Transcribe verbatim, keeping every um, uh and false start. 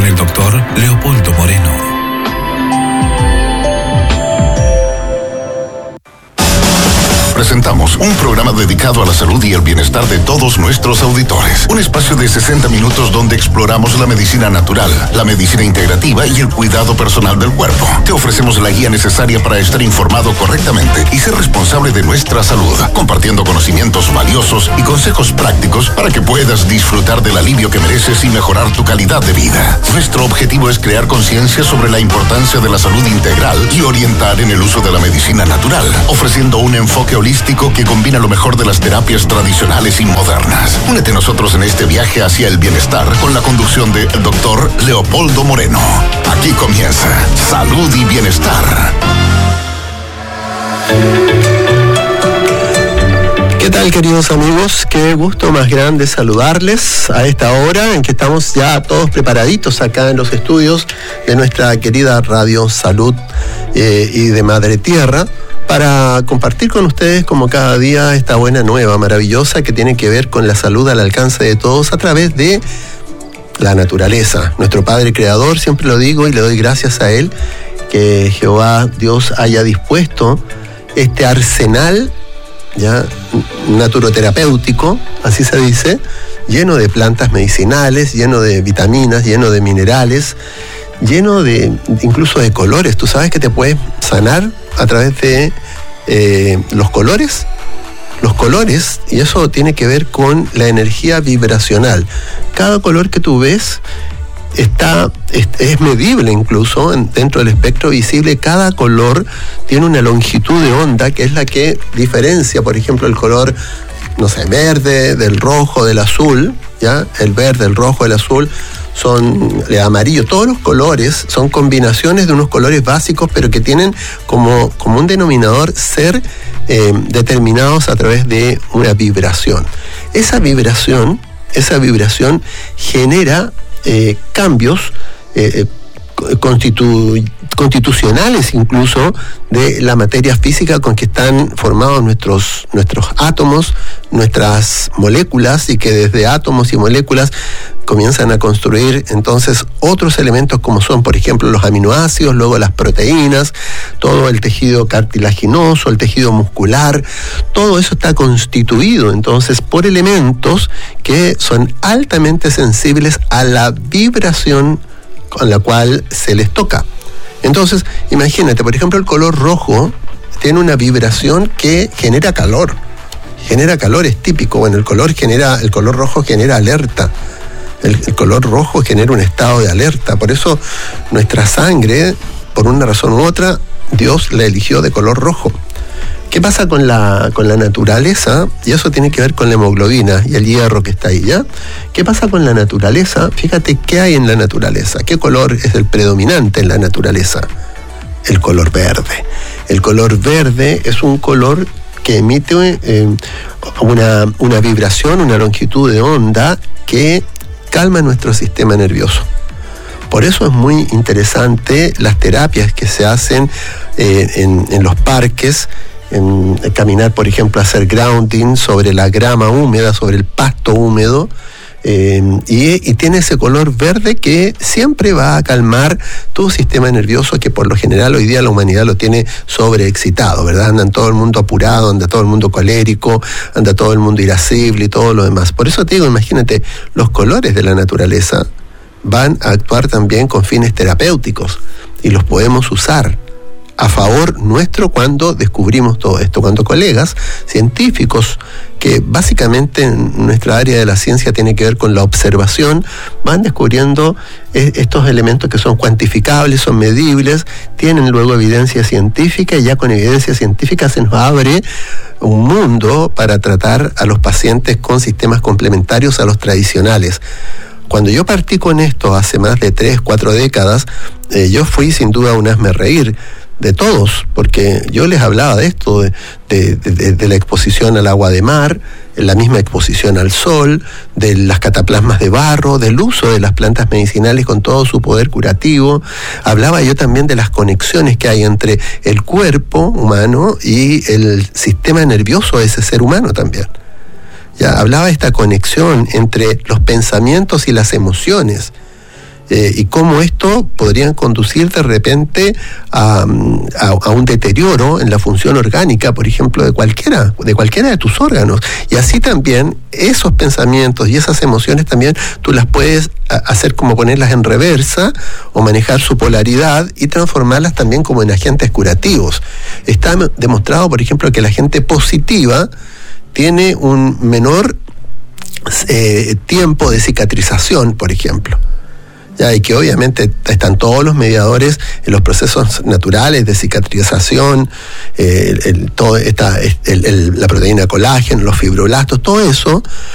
el doctor Leopoldo Moreno. Presentamos un programa dedicado a la salud y el bienestar de todos nuestros auditores. Un espacio de sesenta minutos donde exploramos la medicina natural, la medicina integrativa y el cuidado personal del cuerpo. Te ofrecemos la guía necesaria para estar informado correctamente y ser responsable de nuestra salud, compartiendo conocimientos valiosos y consejos prácticos para que puedas disfrutar del alivio que mereces y mejorar tu calidad de vida. Nuestro objetivo es crear conciencia sobre la importancia de la salud integral y orientar en el uso de la medicina natural, ofreciendo un enfoque holístico que combina lo mejor de las terapias tradicionales y modernas. Únete a nosotros en este viaje hacia el bienestar con la conducción del doctor Leopoldo Moreno. Aquí comienza Salud y Bienestar. ¿Qué tal, queridos amigos? Qué gusto más grande saludarles a esta hora en que estamos ya todos preparaditos acá en los estudios de nuestra querida Radio Salud eh, y de Madre Tierra, para compartir con ustedes como cada día esta buena nueva, maravillosa, que tiene que ver con la salud al alcance de todos a través de la naturaleza. Nuestro Padre Creador, siempre lo digo y le doy gracias a Él, que Jehová Dios haya dispuesto este arsenal ya naturoterapéutico, así se dice, lleno de plantas medicinales, lleno de vitaminas, lleno de minerales, lleno de incluso de colores. Tú sabes que te puedes sanar a través de eh, los colores, los colores, y eso tiene que ver con la energía vibracional. Cada color que tú ves está es, es medible incluso en, dentro del espectro visible. Cada color tiene una longitud de onda que es la que diferencia, por ejemplo, el color, no sé, verde del rojo, del azul, ¿ya? El verde, el rojo, el azul son el amarillo. Todos los colores son combinaciones de unos colores básicos, pero que tienen como, como un denominador ser eh, determinados a través de una vibración. Esa vibración, esa vibración genera eh, cambios eh, constitu, constitucionales incluso de la materia física con que están formados nuestros, nuestros átomos, nuestras moléculas, y que desde átomos y moléculas comienzan a construir entonces otros elementos como son, por ejemplo, los aminoácidos, luego las proteínas, todo el tejido cartilaginoso, el tejido muscular. Todo eso está constituido entonces por elementos que son altamente sensibles a la vibración con la cual se les toca. Entonces, imagínate, por ejemplo, el color rojo tiene una vibración que genera calor. Genera calor, es típico. Bueno, el color genera, el color rojo genera alerta. El, el color rojo genera un estado de alerta. Por eso nuestra sangre, por una razón u otra, Dios la eligió de color rojo. ¿Qué pasa con la, con la naturaleza? Y eso tiene que ver con la hemoglobina y el hierro que está ahí, ¿ya? ¿Qué pasa con la naturaleza? Fíjate qué hay en la naturaleza. ¿Qué color es el predominante en la naturaleza? El color verde. El color verde es un color que emite eh, una, una vibración, una longitud de onda que calma nuestro sistema nervioso. Por eso es muy interesante las terapias que se hacen eh, en, en los parques, en, en caminar, por ejemplo, hacer grounding sobre la grama húmeda, sobre el pasto húmedo, eh, y, y tiene ese color verde que siempre va a calmar tu sistema nervioso, que por lo general hoy día la humanidad lo tiene sobreexcitado, ¿verdad? Anda todo el mundo apurado, anda todo el mundo colérico, anda todo el mundo irascible y todo lo demás. Por eso te digo, imagínate, los colores de la naturaleza van a actuar también con fines terapéuticos y los podemos usar a favor nuestro cuando descubrimos todo esto, cuando colegas científicos que básicamente en nuestra área de la ciencia tiene que ver con la observación, van descubriendo estos elementos que son cuantificables, son medibles, tienen luego evidencia científica, y ya con evidencia científica se nos abre un mundo para tratar a los pacientes con sistemas complementarios a los tradicionales. Cuando yo partí con esto hace más de tres, cuatro décadas, eh, yo fui sin duda un hazmerreír de todos, porque yo les hablaba de esto, de, de, de, de la exposición al agua de mar, la misma exposición al sol, de las cataplasmas de barro, del uso de las plantas medicinales con todo su poder curativo. Hablaba yo también de las conexiones que hay entre el cuerpo humano y el sistema nervioso de ese ser humano también. Ya hablaba de esta conexión entre los pensamientos y las emociones. eh, y cómo esto podrían conducir de repente a, a, a un deterioro en la función orgánica, por ejemplo, de cualquiera, de cualquiera de tus órganos. Y así también esos pensamientos y esas emociones también tú las puedes hacer como ponerlas en reversa o manejar su polaridad y transformarlas también como en agentes curativos. Está demostrado, por ejemplo, que la gente positiva tiene un menor eh, tiempo de cicatrización, por ejemplo. Ya, y que obviamente están todos los mediadores en los procesos naturales de cicatrización, eh, el, el, todo esta, el, el, la proteína colágeno, los fibroblastos, todo eso